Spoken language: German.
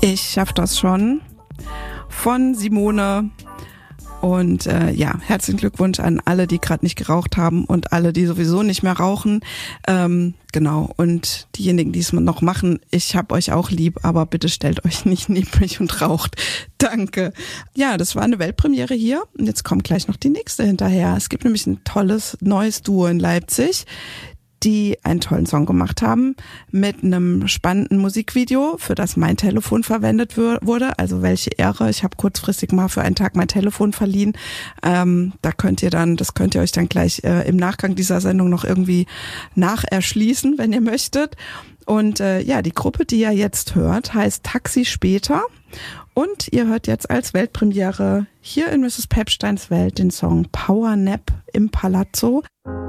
Ich schaff das schon von Simone. Und herzlichen Glückwunsch an alle, die gerade nicht geraucht haben und alle, die sowieso nicht mehr rauchen. Genau, und diejenigen, die es noch machen, ich hab euch auch lieb, aber bitte stellt euch nicht neben mich und raucht. Danke. Ja, das war eine Weltpremiere hier und jetzt kommt gleich noch die nächste hinterher. Es gibt nämlich ein tolles neues Duo in Leipzig, die einen tollen Song gemacht haben mit einem spannenden Musikvideo, für das mein Telefon verwendet wurde. Also welche Ehre. Ich habe kurzfristig mal für einen Tag mein Telefon verliehen. Das könnt ihr euch dann gleich im Nachgang dieser Sendung noch irgendwie nacherschließen, wenn ihr möchtet. Und die Gruppe, die ihr jetzt hört, heißt Taxi später. Und ihr hört jetzt als Weltpremiere hier in Mrs. Pepsteins Welt den Song Power Nap im Palazzo.